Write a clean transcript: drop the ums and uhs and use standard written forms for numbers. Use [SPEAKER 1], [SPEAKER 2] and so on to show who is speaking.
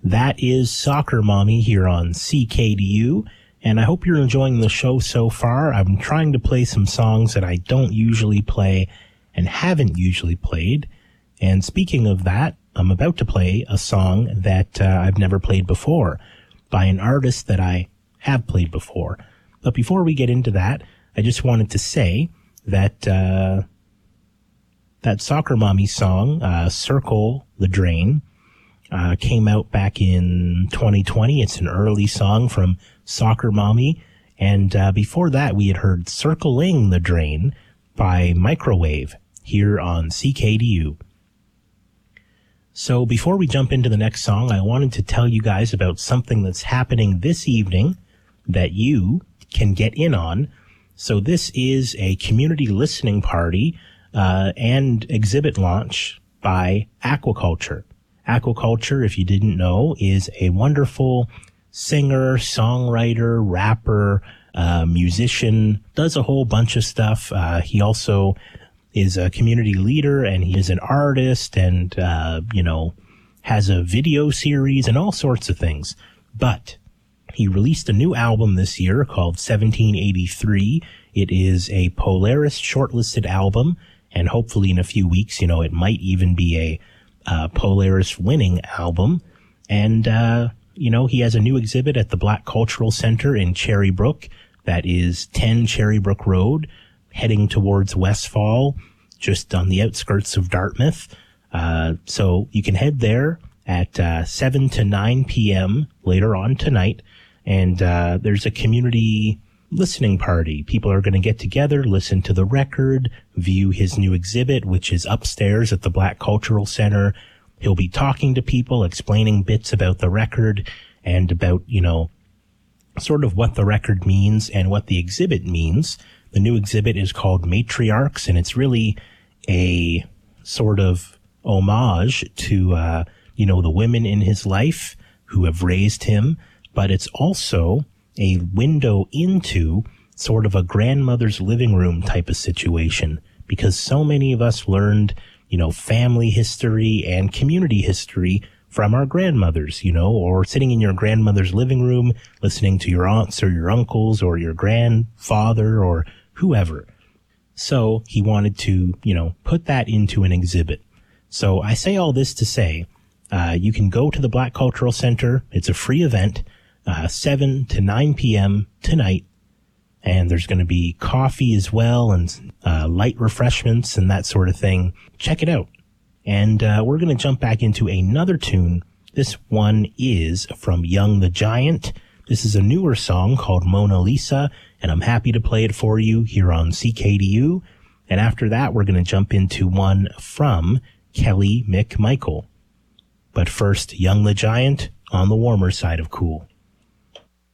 [SPEAKER 1] That is Soccer Mommy here on CKDU, and I hope you're enjoying the show so far. I'm trying to play some songs that I don't usually play and haven't usually played. And speaking of that, I'm about to play a song that I've never played before by an artist that I have played before. But before we get into that, I just wanted to say that that Soccer Mommy song, Circle the Drain, came out back in 2020. It's an early song from Soccer Mommy. And before that, we had heard Circling the Drain by Microwave here on CKDU. So before we jump into the next song, I wanted to tell you guys about something that's happening this evening that you can get in on. So this is a community listening party and exhibit launch by Aquaculture. Aquaculture, if you didn't know, is a wonderful singer, songwriter, rapper, musician, does a whole bunch of stuff. He also is a community leader, and he is an artist, and, has a video series and all sorts of things. But he released a new album this year called 1783. It is a Polaris shortlisted album, and hopefully in a few weeks, it might even be a Polaris winning album. And, he has a new exhibit at the Black Cultural Center in Cherry Brook. That is 10 Cherry Brook Road, heading towards Westfall, just on the outskirts of Dartmouth. So you can head there at 7 to 9 p.m. later on tonight. And there's a community listening party. People are going to get together, listen to the record, view his new exhibit, which is upstairs at the Black Cultural Center. He'll be talking to people, explaining bits about the record and about, sort of what the record means and what the exhibit means. The new exhibit is called Matriarchs, and it's really a sort of homage to, the women in his life who have raised him, but it's also a window into sort of a grandmother's living room type of situation, because so many of us learned, family history and community history from our grandmothers, or sitting in your grandmother's living room, listening to your aunts or your uncles or your grandfather or whoever. So he wanted to, put that into an exhibit. So I say all this to say, you can go to the Black Cultural Center. It's a free event, 7 to 9 p.m. tonight. And there's going to be coffee as well, and light refreshments and that sort of thing. Check it out. And we're going to jump back into another tune. This one is from Young the Giant. This is a newer song called Mona Lisa, and I'm happy to play it for you here on CKDU. And after that, we're going to jump into one from Kelly McMichael. But first, Young the Giant on the warmer side of cool.